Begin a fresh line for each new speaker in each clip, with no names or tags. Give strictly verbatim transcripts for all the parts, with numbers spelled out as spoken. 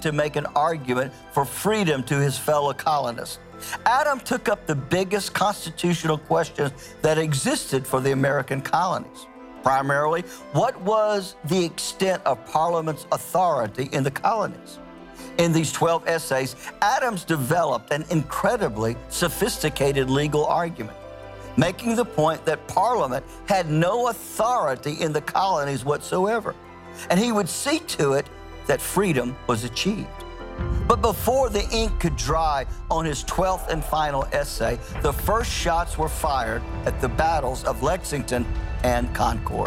to make an argument for freedom to his fellow colonists. Adams took up the biggest constitutional questions that existed for the American colonies. Primarily, what was the extent of Parliament's authority in the colonies? In these twelve essays, Adams developed an incredibly sophisticated legal argument, making the point that Parliament had no authority in the colonies whatsoever, and he would see to it that freedom was achieved. But before the ink could dry on his twelfth and final essay, the first shots were fired at the battles of Lexington and Concord.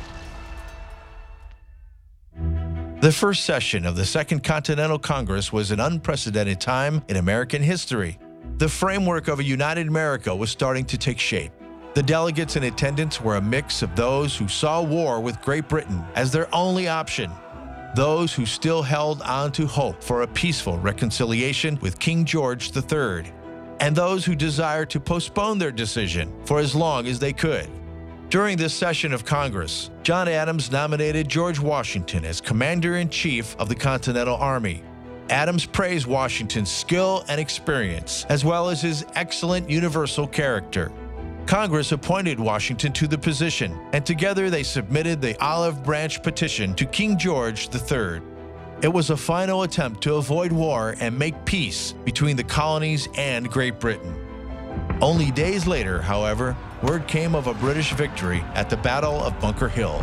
The first session of the Second Continental Congress was an unprecedented time in American history. The framework of a united America was starting to take shape. The delegates in attendance were a mix of those who saw war with Great Britain as their only option, those who still held on to hope for a peaceful reconciliation with King George the Third, and those who desired to postpone their decision for as long as they could. During this session of Congress, John Adams nominated George Washington as Commander-in-Chief of the Continental Army. Adams praised Washington's skill and experience, as well as his excellent universal character. Congress appointed Washington to the position, and together they submitted the Olive Branch Petition to King George the Third. It was a final attempt to avoid war and make peace between the colonies and Great Britain. Only days later, however, word came of a British victory at the Battle of Bunker Hill.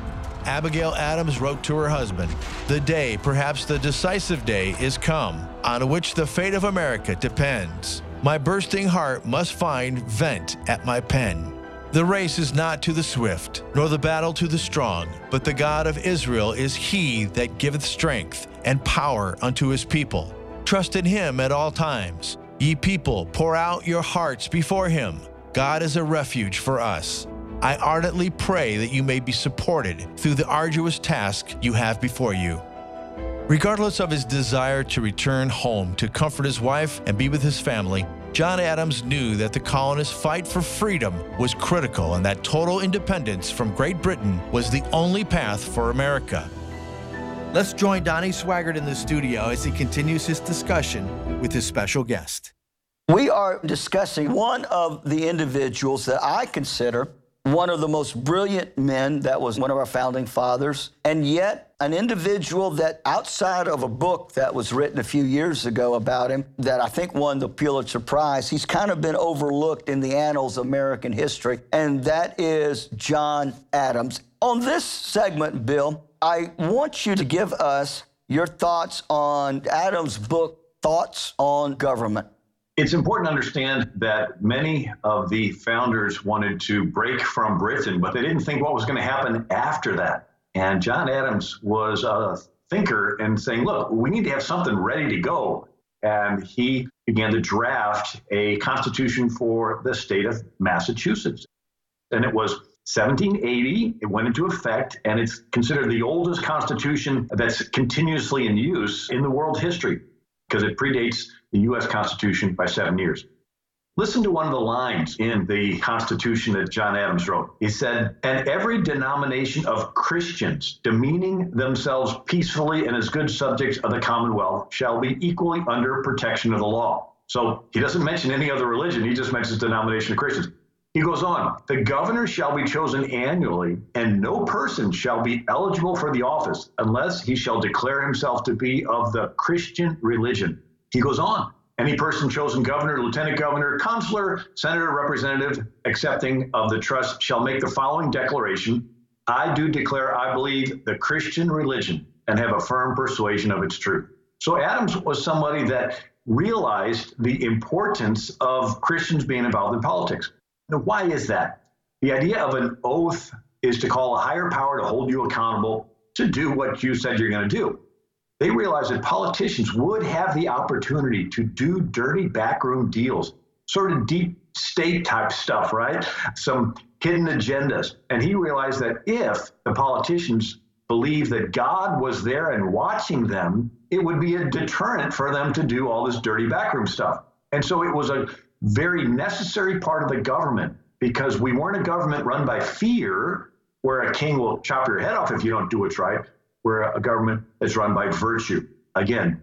Abigail Adams wrote to her husband, "The day, perhaps the decisive day, is come, on which the fate of America depends. My bursting heart must find vent at my pen. The race is not to the swift, nor the battle to the strong, but the God of Israel is he that giveth strength and power unto his people. Trust in him at all times. Ye people, pour out your hearts before him. God is a refuge for us. I ardently pray that you may be supported through the arduous task you have before you." Regardless of his desire to return home to comfort his wife and be with his family, John Adams knew that the colonists' fight for freedom was critical and that total independence from Great Britain was the only path for America. Let's join Donnie Swaggart in the studio as he continues his discussion with his special guest.
We are discussing one of the individuals that I consider one of the most brilliant men that was one of our founding fathers, and yet an individual that outside of a book that was written a few years ago about him that I think won the Pulitzer Prize, he's kind of been overlooked in the annals of American history, and that is John Adams. On this segment, Bill, I want you to give us your thoughts on Adams' book, Thoughts on Government.
It's important to understand that many of the founders wanted to break from Britain, but they didn't think what was going to happen after that. And John Adams was a thinker and saying, look, we need to have something ready to go. And he began to draft a constitution for the state of Massachusetts. And it was seventeen eighty, it went into effect, and it's considered the oldest constitution that's continuously in use in the world's history because it predates the U S Constitution by seven years. Listen to one of the lines in the Constitution that John Adams wrote. He said, "And every denomination of Christians, demeaning themselves peacefully and as good subjects of the Commonwealth, shall be equally under protection of the law." So he doesn't mention any other religion. He just mentions denomination of Christians. He goes on, "The governor shall be chosen annually, and no person shall be eligible for the office unless he shall declare himself to be of the Christian religion." He goes on, "Any person chosen governor, lieutenant governor, consular, senator, representative, accepting of the trust shall make the following declaration: I do declare I believe the Christian religion and have a firm persuasion of its truth." So Adams was somebody that realized the importance of Christians being involved in politics. Now, why is that? The idea of an oath is to call a higher power to hold you accountable to do what you said you're going to do. They realized that politicians would have the opportunity to do dirty backroom deals, sort of deep state type stuff, right? Some hidden agendas. And he realized that if the politicians believed that God was there and watching them, it would be a deterrent for them to do all this dirty backroom stuff. And so it was a very necessary part of the government because we weren't a government run by fear, where a king will chop your head off if you don't do what's right. We're a government that's run by virtue. Again,